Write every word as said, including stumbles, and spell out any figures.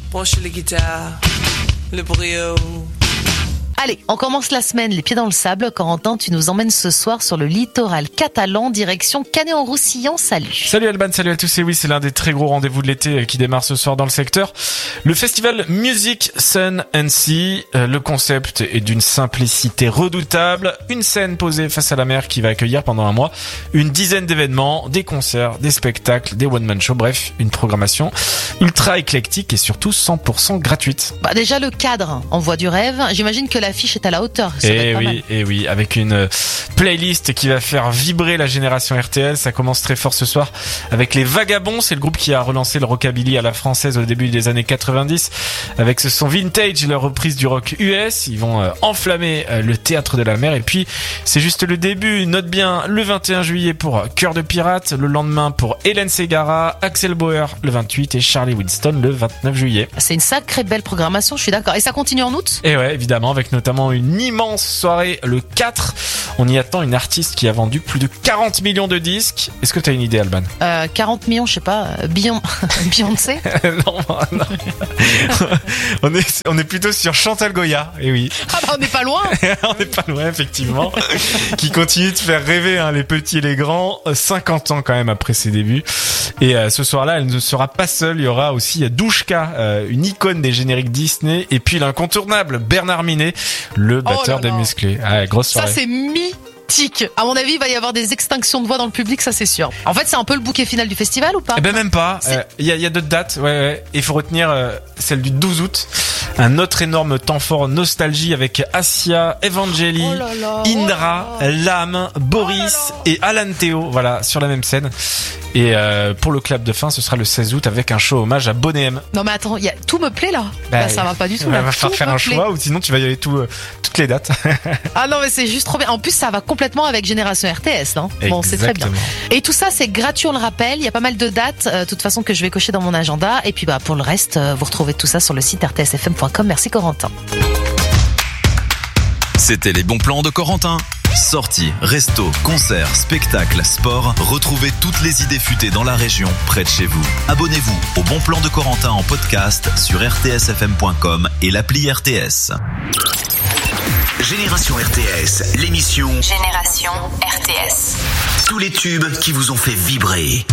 Branchez les guitares, le brio. Allez, on commence la semaine, les pieds dans le sable. Corentin, tu nous emmènes ce soir sur le littoral catalan, direction Canet-en-Roussillon. Salut. Salut Alban, salut à tous. Et oui, c'est l'un des très gros rendez-vous de l'été qui démarre ce soir dans le secteur. Le festival Music, Sun and Sea. Le concept est d'une simplicité redoutable. Une scène posée face à la mer qui va accueillir pendant un mois une dizaine d'événements, des concerts, des spectacles, des one-man shows. Bref, une programmation ultra éclectique et surtout cent pour cent gratuite. Bah déjà le cadre, on voit du rêve. J'imagine que la l'affiche est à la hauteur. Ça et oui, et oui, avec une playlist qui va faire vibrer la génération R T L. Ça commence très fort ce soir avec les Vagabonds. C'est le groupe qui a relancé le rockabilly à la française au début des années quatre-vingt-dix avec ce son vintage, leur reprise du rock U S. Ils vont euh, enflammer euh, le théâtre de la mer. Et puis, c'est juste le début. Note bien le vingt et un juillet pour Cœur de Pirate, le lendemain pour Hélène Ségara, Axel Bauer le vingt-huit et Charlie Winston le vingt-neuf juillet. C'est une sacrée belle programmation, je suis d'accord. Et ça continue en août ? Et ouais, évidemment, avec notamment une immense soirée le quatre. On y attend une artiste qui a vendu plus de quarante millions de disques. Est-ce que t'as une idée, Alban ? euh, quarante millions, je sais pas, Beyon... Beyoncé. Non, non. on est, on est plutôt sur Chantal Goya. Et oui. Ah bah on n'est pas loin. On n'est pas loin, effectivement. Qui continue de faire rêver hein, les petits et les grands. cinquante ans quand même après ses débuts. Et euh, ce soir-là, elle ne sera pas seule. Il y aura aussi Douchka, euh, une icône des génériques Disney. Et puis l'incontournable Bernard Minet, le batteur oh des Musclés. Ah, grosse soirée. Ça, c'est mythique. À mon avis, il va y avoir des extinctions de voix dans le public, ça c'est sûr. En fait, c'est un peu le bouquet final du festival ou pas ? Eh ben même pas. Il euh, y, a, y a d'autres dates. Ouais, ouais. Il faut retenir euh, celle du douze août. Un autre énorme temps fort nostalgie avec Assia, Evangeli, oh là là, Indra, oh là là. Lame, Boris oh et Alan Théo. Voilà, sur la même scène. Et euh, pour le clap de fin, ce sera le seize août avec un show hommage à Boney M. Non mais attends, y a... tout me plaît là. Bah, bah ça va pas du tout. Il là. va falloir faire un plaît. choix ou sinon tu vas y aller tout, euh, toutes les dates. Ah non mais c'est juste trop bien. En plus ça va complètement avec Génération R T S. Hein. Bon c'est très bien. Et tout ça c'est gratuit, on le rappelle. Il y a pas mal de dates, de euh, toute façon que je vais cocher dans mon agenda. Et puis bah pour le reste, euh, vous retrouvez tout ça sur le site r t s f m point com. Merci Corentin. C'était les bons plans de Corentin. Sorties, restos, concerts, spectacles, sport. Retrouvez toutes les idées futées dans la région, près de chez vous. Abonnez-vous au Bon Plan de Corentin en podcast sur r t s f m point com et l'appli R T S. Génération R T S, l'émission Génération R T S. Tous les tubes qui vous ont fait vibrer.